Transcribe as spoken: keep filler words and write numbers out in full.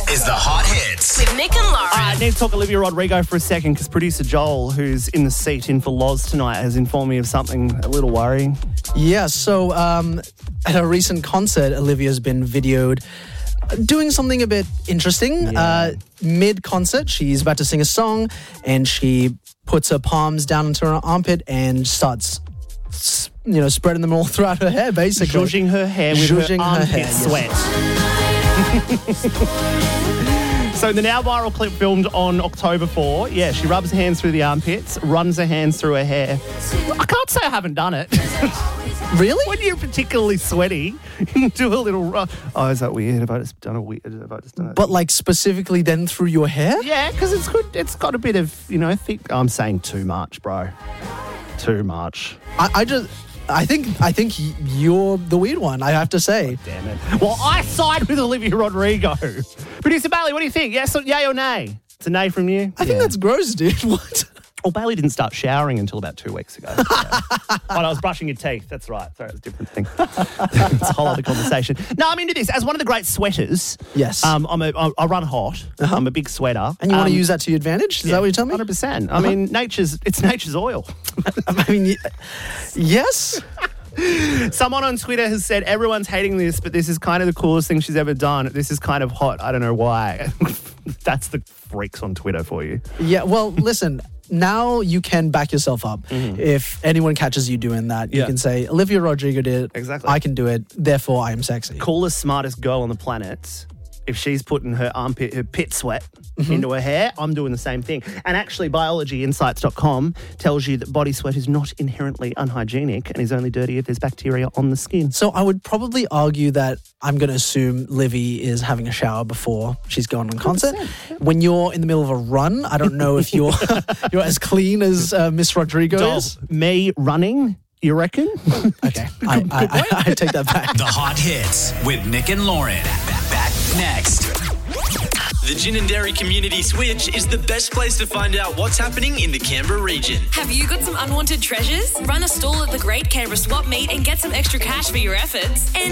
is the Hot Hits. With Nick and Lauren. All right, I need to talk Olivia Rodrigo for a second because producer Joel, who's in the seat in for Loz tonight, has informed me of something a little worrying. Yeah, so um, at a recent concert, Olivia's been videoed doing something a bit interesting. Yeah. Uh, mid-concert, she's about to sing a song and she puts her palms down into her armpit and starts, you know, spreading them all throughout her hair, basically. Zhuzhing her hair with Zhuzhing her her armpit hair, sweat. So the now viral clip filmed on October fourth, yeah, she rubs her hands through the armpits, runs her hands through her hair. I can't say I haven't done it. Really? When you're particularly sweaty, you do a little... Ru- oh, is that weird? Have I just done a weird... Have I just done it? But like specifically then through your hair? Yeah, because it's good. It's got a bit of, you know, thick... I'm saying too much, bro. Too much. I, I just... I think I think you're the weird one, I have to say. Damn it. Well, I side with Olivia Rodrigo. Producer Bailey, what do you think? Yes, yay or nay? It's a nay from you? I think that's gross, dude. What? Well, Bailey didn't start showering until about two weeks ago. So. Oh, I was brushing your teeth. That's right. Sorry, it's a different thing. It's a whole other conversation. No, I'm into this. As one of the great sweaters, Yes. um, I'm a, I I run hot. Uh-huh. I'm a big sweater. And you want Um, to use that to your advantage? Is that what you're telling me? one hundred percent. I mean, nature's it's nature's oil. I mean, y- yes. Someone on Twitter has said everyone's hating this, but this is kind of the coolest thing she's ever done. This is kind of hot. I don't know why. That's the freaks on Twitter for you. Yeah, well, listen, now you can back yourself up. Mm-hmm. If anyone catches you doing that, you Yeah. can say, Olivia Rodrigo did it. Exactly. I can do it. Therefore, I am sexy. Coolest, smartest girl on the planet. If she's putting her armpit, her pit sweat Mm-hmm. into her hair, I'm doing the same thing. And actually, biology insights dot com tells you that body sweat is not inherently unhygienic and is only dirty if there's bacteria on the skin. So I would probably argue that I'm going to assume Livy is having a shower before she's going on concert. When you're in the middle of a run, I don't know if you're you're as clean as uh, Miss Rodrigo Doll, is. me running, you reckon? Okay, I, I, I, I take that back. The Hot Hits with Nick and Lauren. Back, back next. The Gin and Dairy Community Switch is the best place to find out what's happening in the Canberra region. Have you got some unwanted treasures? Run a stall at the Great Canberra Swap Meet and get some extra cash for your efforts. And